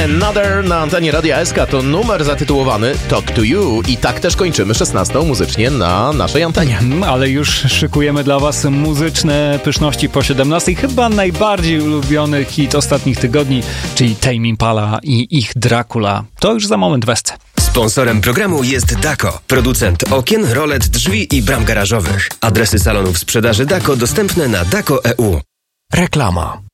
Another na antenie Radia SK to numer zatytułowany Talk to You i tak też kończymy 16 muzycznie na naszej antenie. Ale już szykujemy dla Was muzyczne pyszności po 17. Chyba najbardziej ulubiony hit ostatnich tygodni, czyli Tame Impala i ich Dracula. To już za moment w SC. Sponsorem programu jest Dako, producent okien, rolet, drzwi i bram garażowych. Adresy salonów sprzedaży Dako dostępne na dako.eu. Reklama.